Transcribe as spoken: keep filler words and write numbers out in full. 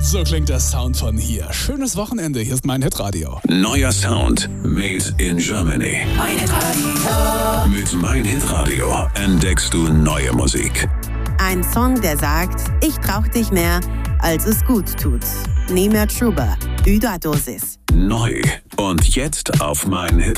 So klingt der Sound von hier. Schönes Wochenende, hier ist mein Hitradio. Neuer Sound made in Germany. Mein Hitradio. Mit Mein Hitradio entdeckst du neue Musik. Ein Song, der sagt, ich brauch dich mehr, als es gut tut. Nimir Truber, Überdosis. Neu und jetzt auf Mein Hit.